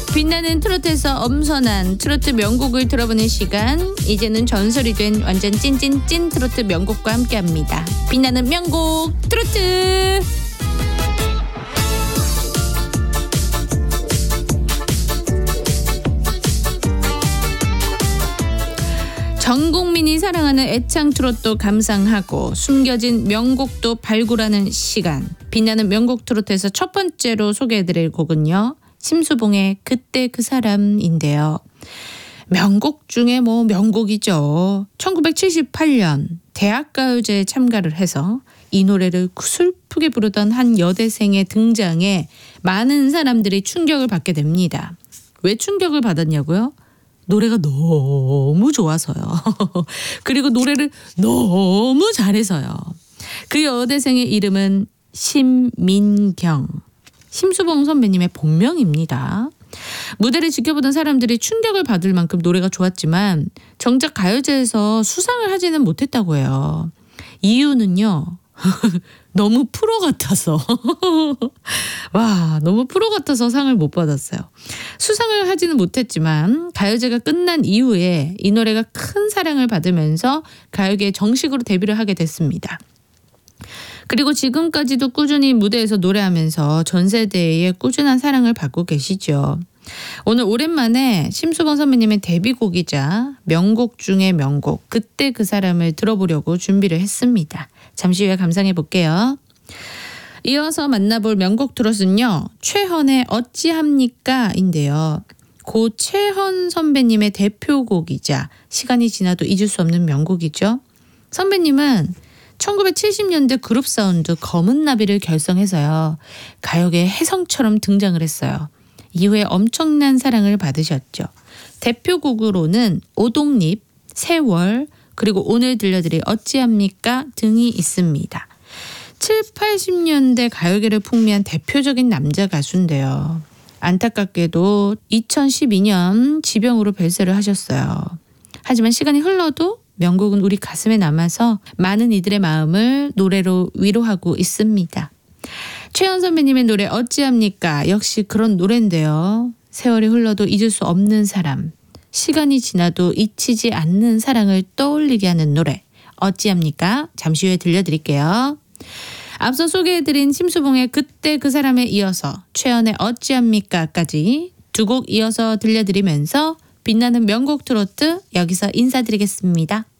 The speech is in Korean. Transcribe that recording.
빛나는 트로트에서 엄선한 트로트 명곡을 들어보는 시간. 이제는 전설이 된 완전 찐찐찐 트로트 명곡과 함께합니다. 빛나는 명곡 트로트. 전 국민이 사랑하는 애창 트로트도 감상하고 숨겨진 명곡도 발굴하는 시간. 빛나는 명곡 트로트에서 첫 번째로 소개해드릴 곡은요, 심수봉의 그때 그 사람인데요. 명곡 중에 명곡이죠. 1978년 대학가요제에 참가를 해서 이 노래를 구슬프게 부르던 한 여대생의 등장에 많은 사람들이 충격을 받게 됩니다. 왜 충격을 받았냐고요? 노래가 너무 좋아서요. 그리고 노래를 너무 잘해서요. 그 여대생의 이름은 심민경. 심수봉 선배님의 본명입니다. 무대를 지켜보던 사람들이 충격을 받을 만큼 노래가 좋았지만 정작 가요제에서 수상을 하지는 못했다고 해요. 이유는요. 너무 프로 같아서. 와, 너무 프로 같아서 상을 못 받았어요. 수상을 하지는 못했지만 가요제가 끝난 이후에 이 노래가 큰 사랑을 받으면서 가요계에 정식으로 데뷔를 하게 됐습니다. 그리고 지금까지도 꾸준히 무대에서 노래하면서 전 세대의 꾸준한 사랑을 받고 계시죠. 오늘 오랜만에 심수봉 선배님의 데뷔곡이자 명곡 중의 명곡 그때 그 사람을 들어보려고 준비를 했습니다. 잠시 후에 감상해 볼게요. 이어서 만나볼 명곡 트롯은요, 최헌의 어찌합니까 인데요. 고 최헌 선배님의 대표곡이자 시간이 지나도 잊을 수 없는 명곡이죠. 선배님은 1970년대 그룹 사운드 검은나비를 결성해서요, 가요계의 혜성처럼 등장을 했어요. 이후에 엄청난 사랑을 받으셨죠. 대표곡으로는 오동잎, 세월, 그리고 오늘 들려드릴 어찌합니까 등이 있습니다. 7, 80년대 가요계를 풍미한 대표적인 남자 가수인데요. 안타깝게도 2012년 지병으로 별세를 하셨어요. 하지만 시간이 흘러도 명곡은 우리 가슴에 남아서 많은 이들의 마음을 노래로 위로하고 있습니다. 최헌 선배님의 노래 어찌합니까? 역시 그런 노래인데요. 세월이 흘러도 잊을 수 없는 사람, 시간이 지나도 잊히지 않는 사랑을 떠올리게 하는 노래 어찌합니까? 잠시 후에 들려드릴게요. 앞서 소개해드린 심수봉의 그때 그 사람에 이어서 최헌의 어찌합니까까지 두 곡 이어서 들려드리면서 빛나는 명곡 트로트 여기서 인사드리겠습니다.